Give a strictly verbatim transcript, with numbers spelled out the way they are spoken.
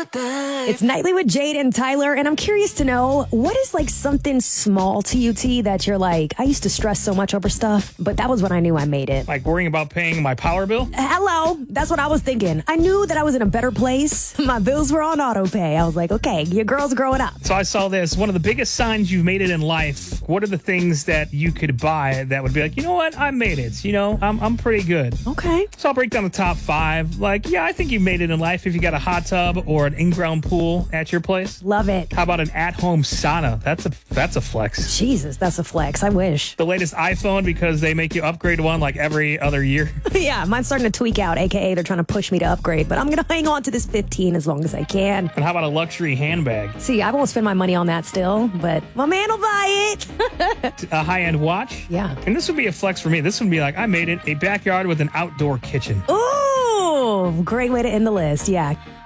It's Nightly with Jade and Tyler, and I'm curious to know, what is like something small to you, T, that you're like, I used to stress so much over stuff, but that was when I knew I made it. Like worrying about paying my power bill? Hello, that's what I was thinking. I knew that I was in a better place. My bills were on auto pay. I was like, okay, your girl's growing up. So I saw this. One of the biggest signs you've made it in life. What are the things that you could buy that would be like, you know what? I made it. You know, I'm, I'm pretty good. Okay. So I'll break down the top five. Like, yeah, I think you've made it in life if you got a hot tub or an in-ground pool at your place. Love it. How about an at-home sauna? That's a that's a flex. Jesus, that's a flex. I wish. The latest iPhone because they make you upgrade one like every other year. Yeah, mine's starting to tweak out, a k a they're trying to push me to upgrade, but I'm going to hang on to this fifteen as long as I can. And how about a luxury handbag? See, I won't spend my money on that still, but my man will buy it. A high-end watch? Yeah. And this would be a flex for me. This would be like, I made it, a backyard with an outdoor kitchen. Ooh, great way to end the list. Yeah.